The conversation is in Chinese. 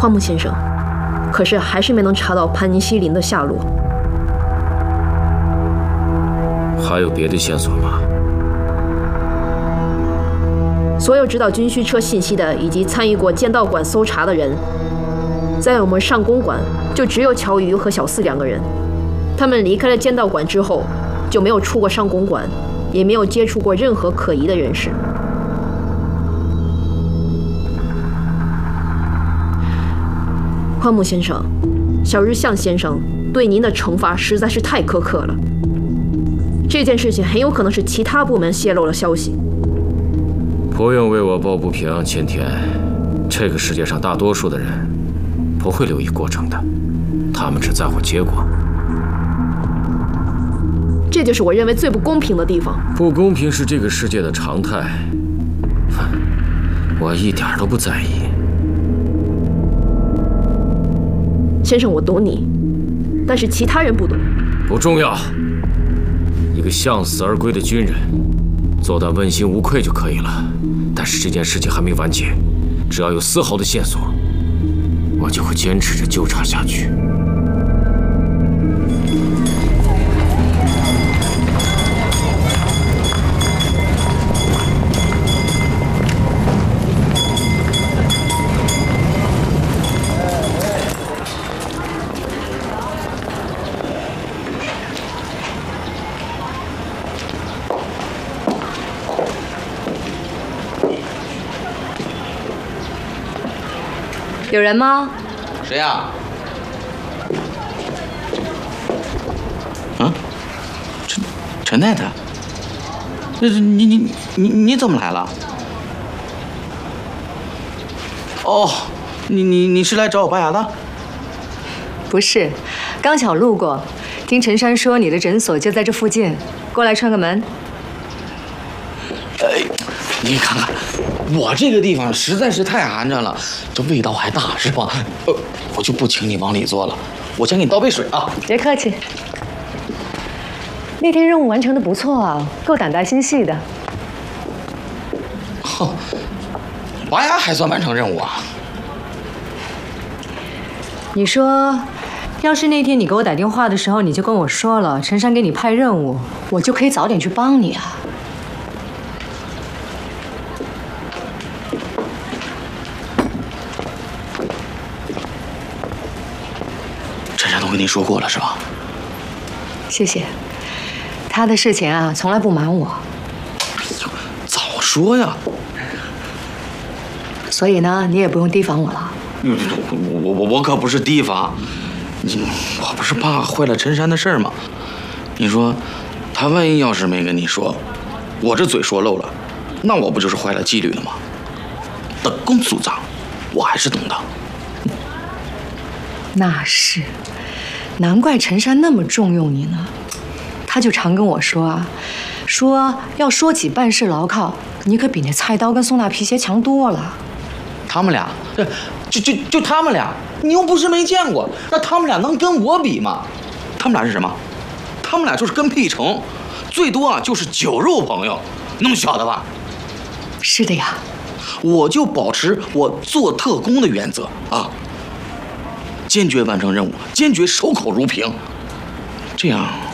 荒木先生，可是还是没能查到潘尼西林的下落。 还有别的线索吗？ 所有知道军需车信息的以及参与过剑道馆搜查的人，在我们上公馆就只有乔瑜和小四2个人。他们离开了剑道馆之后，就没有出过上公馆，也没有接触过任何可疑的人士。荒木先生，小日向先生对您的惩罚实在是太苛刻了。这件事情很有可能是其他部门泄露了消息。 不用为我抱不平，千田。这个世界上大多数的人不会留意过程的，他们只在乎结果。 这就是我认为最不公平的地方。 不公平是这个世界的常态，我一点都不在意。 先生，我懂你，但是其他人不懂。 不重要，一个向死而归的军人，做到问心无愧就可以了。但是这件事情还没完结，只要有丝毫的线索，我就会坚持着纠查下去。 有人吗？ 谁呀？嗯，陈太太，你怎么来了？哦，你是来找我拔牙的？ 不是，刚巧路过，听陈山说你的诊所就在这附近，过来串个门。 你看看，我这个地方实在是太寒碜了，这味道还大，是吧？我就不请你往里坐了，我先给你倒杯水啊。 别客气。那天任务完成的不错啊，够胆大心细的。 哼，拔牙还算完成任务啊？ 你说，要是那天你给我打电话的时候，你就跟我说了陈山给你派任务，我就可以早点去帮你啊。 陈山都跟你说过了是吧？ 谢谢。他的事情啊，从来不瞒我。 早说呀！ 所以呢，你也不用提防我了。 我可不是提防，我不是怕坏了陈山的事儿吗？你说，他万一要是没跟你说，我这嘴说漏了，那我不就是坏了纪律了吗？等公肃长，我还是懂的。 那是，难怪陈山那么重用你呢。他就常跟我说啊，说要说起办事牢靠，你可比那菜刀跟松大皮鞋强多了。 他们俩，就他们俩，你又不是没见过，那他们俩能跟我比吗？他们俩是什么？他们俩就是跟屁虫，最多啊就是酒肉朋友，那么小的吧？ 是的呀， 我就保持我做特工的原则啊，坚决完成任务，坚决守口如瓶，这样